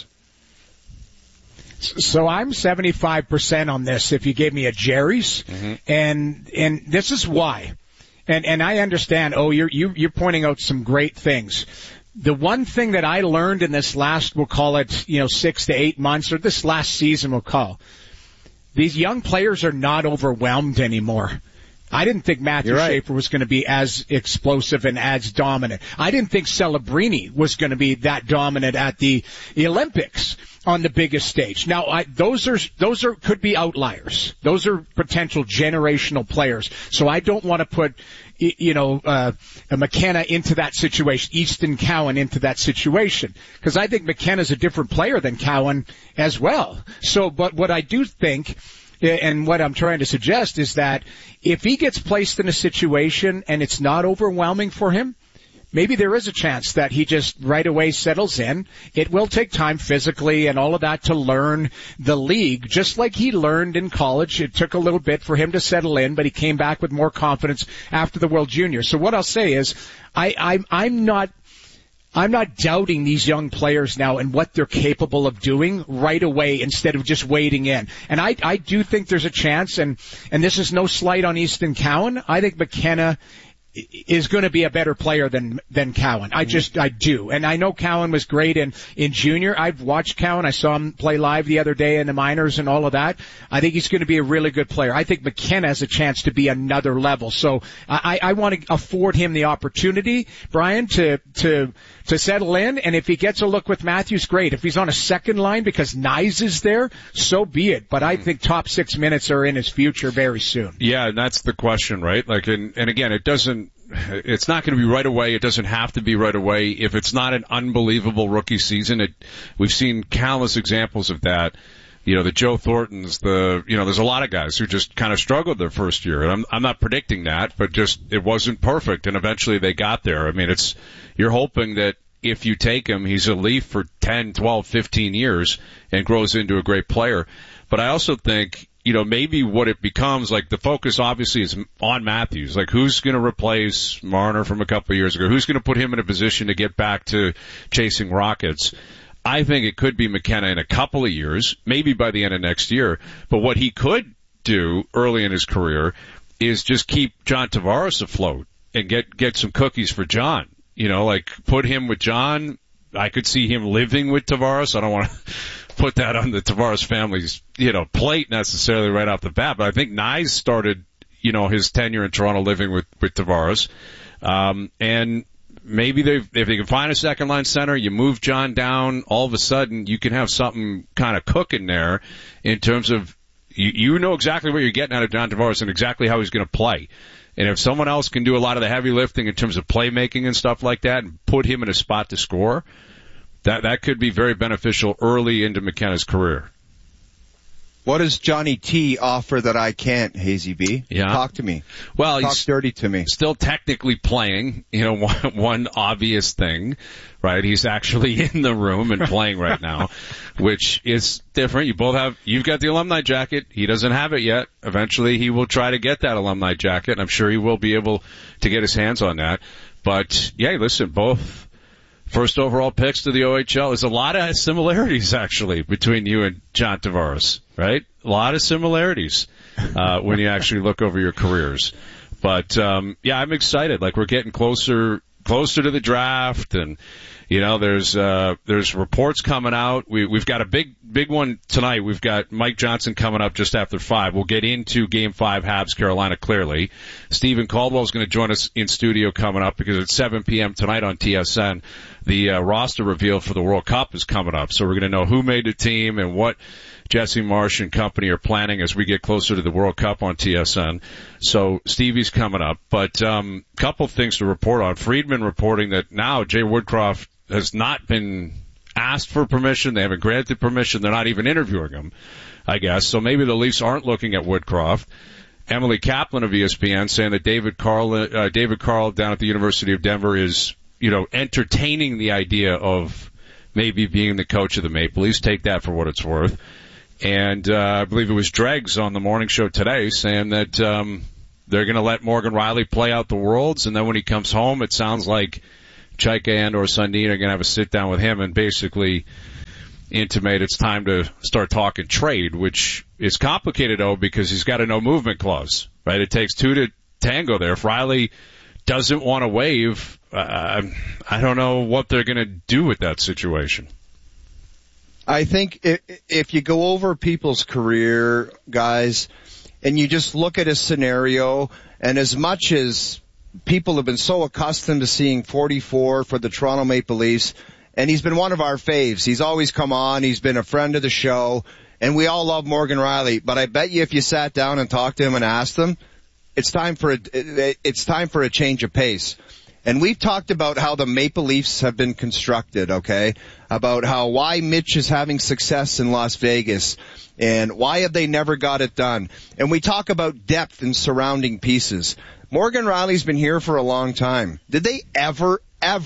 So I'm 75% on this if you gave me a Jerry's, and this is why. And I understand, you're pointing out some great things. The one thing that I learned in this last, we'll call it, 6 to 8 months, or this last season we'll call, these young players are not overwhelmed anymore. I didn't think Matthew Schaefer was going to be as explosive and as dominant. I didn't think Celebrini was going to be that dominant at the Olympics on the biggest stage. Now, those are could be outliers. Those are potential generational players. So I don't want to put, McKenna into that situation, Easton Cowan into that situation, because I think McKenna's a different player than Cowan as well. So, but what I do think, and what I'm trying to suggest, is that if he gets placed in a situation and it's not overwhelming for him, maybe there is a chance that he just right away settles in. It will take time physically and all of that to learn the league, just like he learned in college. It took a little bit for him to settle in, but he came back with more confidence after the World Juniors. So what I'll say is I'm not doubting these young players now and what they're capable of doing right away instead of just waiting in. And I do think there's a chance, and this is no slight on Easton Cowan. I think McKenna is going to be a better player than Cowan. I do. And I know Cowan was great in junior. I've watched Cowan. I saw him play live the other day in the minors and all of that. I think he's going to be a really good player. I think McKenna has a chance to be another level. So I want to afford him the opportunity, Brian, to settle in. And if he gets a look with Matthews, great. If he's on a second line because Nyes is there, so be it. But I think top 6 minutes are in his future very soon. Yeah, and that's the question, right? Like, and again, it's not going to be right away. It doesn't have to be right away. If it's not an unbelievable rookie season, we've seen countless examples of that. The Joe Thorntons, there's a lot of guys who just kind of struggled their first year. And I'm not predicting that, but just it wasn't perfect, and eventually they got there. I mean, you're hoping that if you take him, he's a Leaf for 10, 12, 15 years and grows into a great player. But I also think, maybe what it becomes, like the focus obviously is on Matthews. Like who's going to replace Marner from a couple of years ago? Who's going to put him in a position to get back to chasing Rockets? I think it could be McKenna in a couple of years, maybe by the end of next year. But what he could do early in his career is just keep John Tavares afloat and get some cookies for John. Like put him with John. I could see him living with Tavares. I don't want to put that on the Tavares family's, plate necessarily right off the bat, but I think Nyes started, his tenure in Toronto living with Tavares. And maybe if they can find a second line center, you move John down, all of a sudden you can have something kind of cooking there in terms of, you know exactly what you're getting out of John Tavares and exactly how he's going to play. And if someone else can do a lot of the heavy lifting in terms of playmaking and stuff like that and put him in a spot to score, that could be very beneficial early into McKenna's career. What does Johnny T offer that I can't, Hazy B? Yeah. Talk to me. Well, Talk he's dirty to me. Still technically playing, one obvious thing, right? He's actually in the room and playing right now, which is different. You've got the alumni jacket. He doesn't have it yet. Eventually he will try to get that alumni jacket, and I'm sure he will be able to get his hands on that. But yeah, listen, both first overall picks to the OHL. There's a lot of similarities, actually, between you and John Tavares, right? A lot of similarities when you actually look over your careers. But, I'm excited. Like, we're getting closer to the draft, and, there's reports coming out. We've got a big big one tonight. We've got Mike Johnson coming up just after 5. We'll get into Game 5, Habs Carolina, clearly. Stephen Caldwell's going to join us in studio coming up because at 7 p.m. tonight on TSN, the roster reveal for the World Cup is coming up. So we're going to know who made the team and what Jesse Marsh and company are planning as we get closer to the World Cup on TSN. So Stevie's coming up. But couple things to report on. Friedman reporting that now Jay Woodcroft has not been asked for permission. They haven't granted permission. They're not even interviewing him, I guess. So maybe the Leafs aren't looking at Woodcroft. Emily Kaplan of ESPN saying that David Carl down at the University of Denver is, entertaining the idea of maybe being the coach of the Maple Leafs. Take that for what it's worth. And I believe it was Dregs on the morning show today saying that they're going to let Morgan Riley play out the Worlds, and then when he comes home, it sounds like Chaika and or Sundin are going to have a sit-down with him and basically intimate it's time to start talking trade, which is complicated, though, because he's got a no-movement clause, right? It takes two to tango there. If Riley doesn't want to waive, I don't know what they're going to do with that situation. I think if you go over people's career, guys, and you just look at a scenario, and as much as people have been so accustomed to seeing 44 for the Toronto Maple Leafs, and he's been one of our faves. He's always come on. He's been a friend of the show, and we all love Morgan Riley. But I bet you if you sat down and talked to him and asked him, it's time for a change of pace. And we've talked about how the Maple Leafs have been constructed, okay? About why Mitch is having success in Las Vegas and why have they never got it done. And we talk about depth and surrounding pieces. Morgan Riley's been here for a long time. Did they ever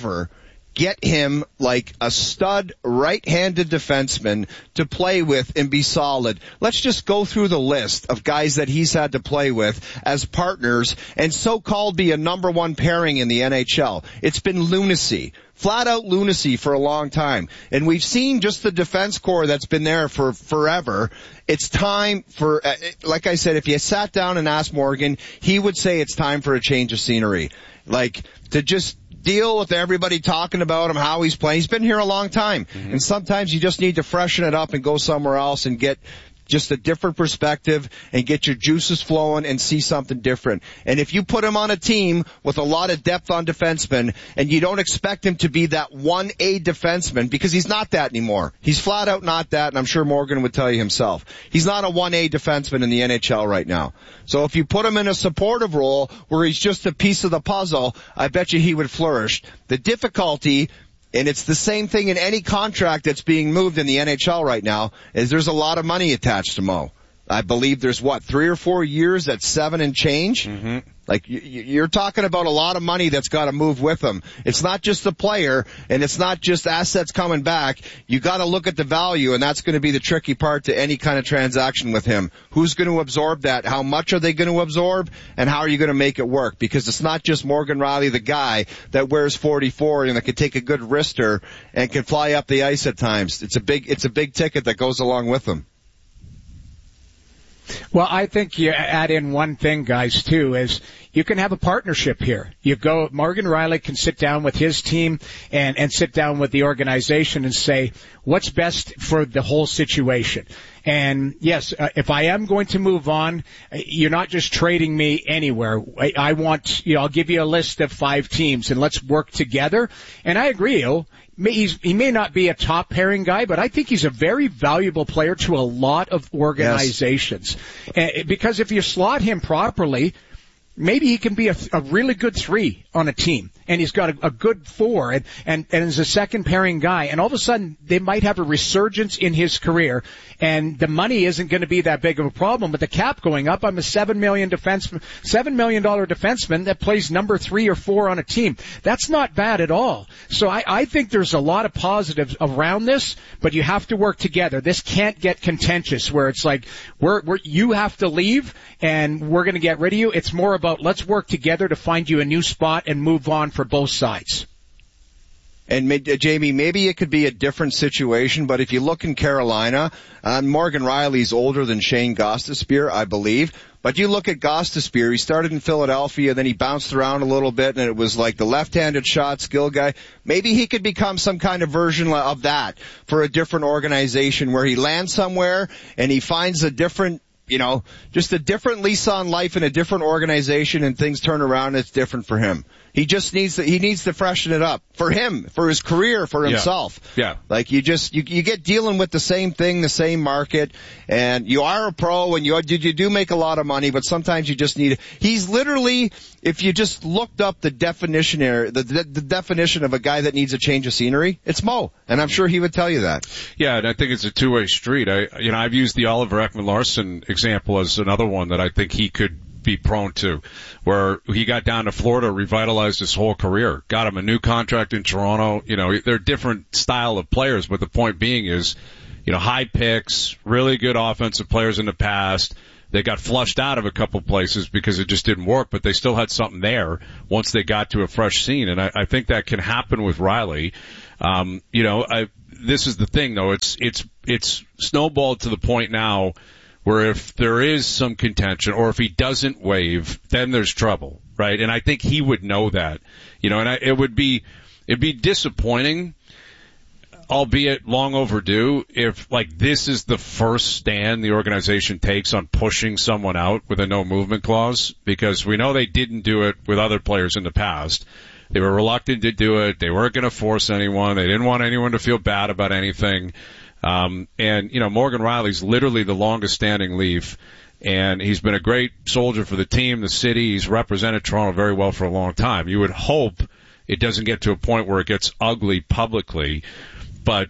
get him like a stud right-handed defenseman to play with and be solid? Let's just go through the list of guys that he's had to play with as partners and so-called be a number one pairing in the NHL. It's been lunacy. Flat out lunacy for a long time. And we've seen just the defense core that's been there for forever. It's time for, like I said, if you sat down and asked Morgan, he would say it's time for a change of scenery. Like, to just deal with everybody talking about him, how he's playing. He's been here a long time. Mm-hmm. And sometimes you just need to freshen it up and go somewhere else and get just a different perspective and get your juices flowing and see something different. And if you put him on a team with a lot of depth on defensemen and you don't expect him to be that 1A defenseman, because he's not that anymore. He's flat out not that, and I'm sure Morgan would tell you himself. He's not a 1A defenseman in the NHL right now. So if you put him in a supportive role where he's just a piece of the puzzle, I bet you he would flourish. The difficulty, and it's the same thing in any contract that's being moved in the NHL right now, is there's a lot of money attached to Mo. I believe there's 3 or 4 years at 7 and change. Mm-hmm. Like you're talking about a lot of money that's got to move with him. It's not just the player and it's not just assets coming back. You got to look at the value, and that's going to be the tricky part to any kind of transaction with him. Who's going to absorb that? How much are they going to absorb? And how are you going to make it work? Because it's not just Morgan Riley, the guy that wears 44 and that can take a good wrister and can fly up the ice at times. It's a big ticket that goes along with him. Well, I think you add in one thing, guys, too, is you can have a partnership here. Morgan Riley can sit down with his team and sit down with the organization and say, what's best for the whole situation? And yes, if I am going to move on, you're not just trading me anywhere. I want, I'll give you a list of 5 teams and let's work together. And I agree, he may not be a top pairing guy, but I think he's a very valuable player to a lot of organizations. Yes. Because if you slot him properly, maybe he can be a really good 3 on a team, and he's got a good 4 and is a second pairing guy, and all of a sudden they might have a resurgence in his career, and the money isn't going to be that big of a problem. With the cap going up, I'm a $7 million defenseman that plays number 3 or 4 on a team. That's not bad at all. So I think there's a lot of positives around this, but you have to work together. This can't get contentious where it's like you have to leave and we're going to get rid of you. It's more about let's work together to find you a new spot and move on for both sides. And Jamie, maybe it could be a different situation, but if you look in Carolina, Morgan Riley's older than Shane Gostisbehere, I believe. But you look at Gostisbehere, he started in Philadelphia, then he bounced around a little bit, and it was like the left-handed shot skill guy. Maybe he could become some kind of version of that for a different organization where he lands somewhere and he finds a different, just a different lease on life in a different organization, and things turn around and it's different for him. He just needs to freshen it up for him, for his career, for himself. Yeah. Like you get dealing with the same thing, the same market, and you are a pro and you do make a lot of money, but sometimes you just need, he's literally, if you just looked up the definition of a guy that needs a change of scenery, it's Mo. And I'm sure he would tell you that. Yeah, and I think it's a two-way street. I've used the Oliver Ekman-Larsson example as another one that I think he could be prone to, where he got down to Florida, revitalized his whole career, got him a new contract in Toronto. They're different style of players, but the point being is, high picks, really good offensive players in the past. They got flushed out of a couple places because it just didn't work, but they still had something there once they got to a fresh scene. And I think that can happen with Riley. This is the thing though. It's snowballed to the point now where if there is some contention or if he doesn't waive, then there's trouble, right? And I think he would know that, it'd be disappointing, albeit long overdue, if this is the first stand the organization takes on pushing someone out with a no movement clause, because we know they didn't do it with other players in the past. They were reluctant to do it. They weren't going to force anyone. They didn't want anyone to feel bad about anything. Morgan Riley's literally the longest standing Leaf, and he's been a great soldier for the team, the city. He's represented Toronto very well for a long time. You would hope it doesn't get to a point where it gets ugly publicly, but,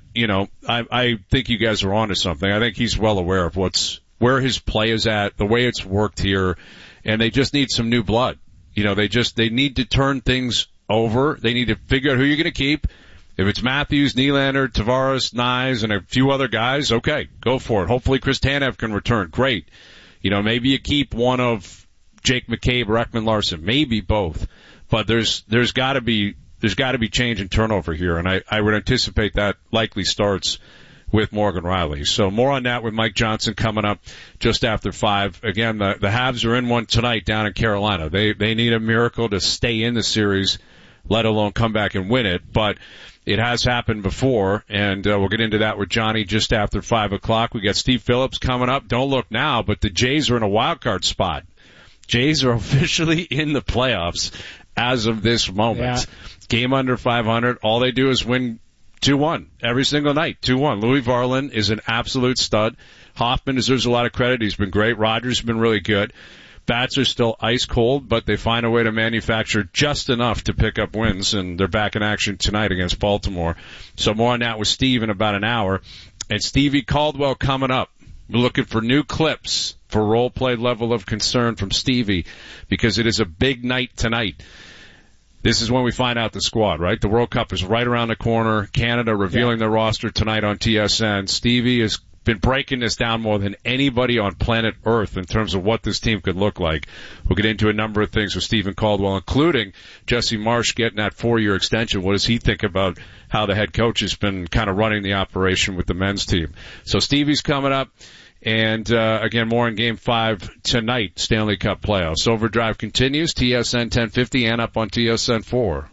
I think you guys are onto something. I think he's well aware of where his play is at, the way it's worked here, and they just need some new blood. They need to turn things over. They need to figure out who you're going to keep. If it's Matthews, Nylander, Tavares, Nyes, and a few other guys, okay, go for it. Hopefully Chris Tanev can return. Great. Maybe you keep one of Jake McCabe or Ekman-Larsson, maybe both. But there's got to be change and turnover here, and I would anticipate that likely starts with Morgan Riley. So more on that with Mike Johnson coming up just after 5. Again, the Habs are in one tonight down in Carolina. They need a miracle to stay in the series, let alone come back and win it. But it has happened before, and we'll get into that with Johnny just after 5 o'clock. We got Steve Phillips coming up. Don't look now, but the Jays are in a wild card spot. Jays are officially in the playoffs as of this moment. Yeah. Game under 500. All they do is win 2-1 every single night. 2-1. Louis Varland is an absolute stud. Hoffman deserves a lot of credit. He's been great. Rogers has been really good. Bats are still ice cold, but they find a way to manufacture just enough to pick up wins, and they're back in action tonight against Baltimore. So more on that with Steve in about an hour. And Stevie Caldwell coming up. We're looking for new clips for role play level of concern from Stevie, because it is a big night tonight. This is when we find out the squad, right? The World Cup is right around the corner. Canada revealing their roster tonight on TSN. Stevie has been breaking this down more than anybody on planet Earth in terms of what this team could look like. We'll get into a number of things with Stephen Caldwell, including Jesse Marsch getting that 4-year extension. What does he think about how the head coach has been kind of running the operation with the men's team? So Stevie's coming up. And, again, more in Game 5 tonight, Stanley Cup playoffs. Overdrive continues, TSN 1050 and up on TSN 4.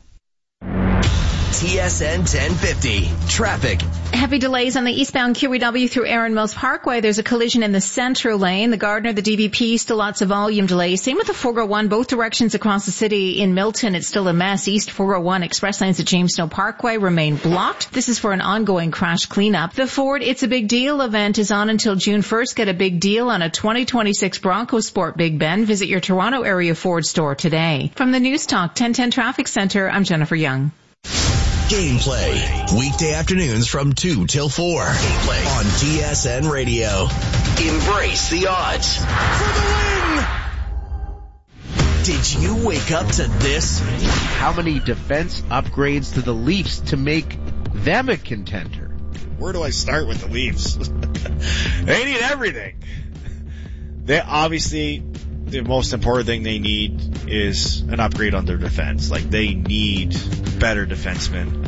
TSN 1050. Traffic. Heavy delays on the eastbound QEW through Erin Mills Parkway. There's a collision in the center lane. The Gardner, the DVP, still lots of volume delays. Same with the 401, both directions across the city. In Milton, it's still a mess. East 401 express lanes at James Snow Parkway remain blocked. This is for an ongoing crash cleanup. The Ford It's a Big Deal event is on until June 1st. Get a big deal on a 2026 Bronco Sport Big Ben. Visit your Toronto area Ford store today. From the News Talk 1010 Traffic Center, I'm Jennifer Young. Gameplay. Weekday afternoons from 2 till 4. Gameplay on TSN Radio. Embrace the odds. For the win! Did you wake up to this? How many defense upgrades to the Leafs to make them a contender? Where do I start with the Leafs? They need everything. They obviously, the most important thing they need is an upgrade on their defense. Like, they need better defensemen.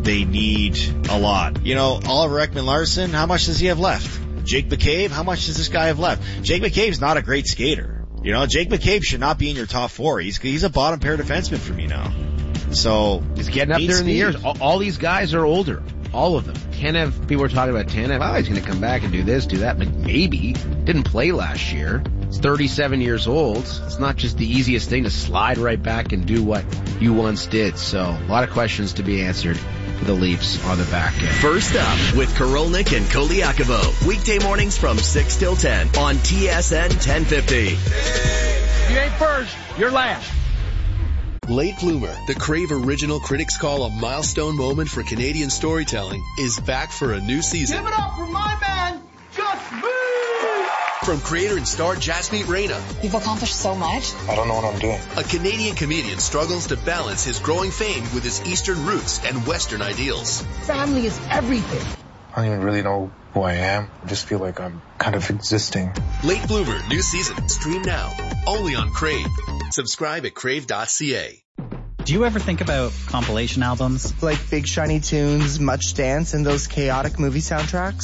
they need a lot. You know, Oliver Ekman-Larsson, how much does he have left? Jake McCabe, how much does this guy have left? Jake McCabe's not a great skater. You know, Jake McCabe should not be in your top 4. He's a bottom pair defenseman for me now. So he's getting up there in the years. All these guys are older. All of them. Tanev, people were talking about Tanev. Oh, he's going to come back and do this, do that. But maybe. Didn't play last year. He's 37 years old. It's not just the easiest thing to slide right back and do what you once did. So a lot of questions to be answered for the Leafs on the back end. First up with Korolnik and Koliakovo. Weekday mornings from 6 till 10 on TSN 1050. You ain't first, you're last. Late Bloomer, the Crave original critics call a milestone moment for Canadian storytelling, is back for a new season. Give it up for my man, Gus Mee! From creator and star Jasmeet Reyna. You've accomplished so much. I don't know what I'm doing. A Canadian comedian struggles to balance his growing fame with his Eastern roots and Western ideals. Family is everything. I don't even really know who I am. I just feel like I'm kind of existing. Late Bloomer, new season. Stream now. Only on Crave. Subscribe at crave.ca. Do you ever think about compilation albums? Like Big Shiny Tunes, Much Dance, and those chaotic movie soundtracks?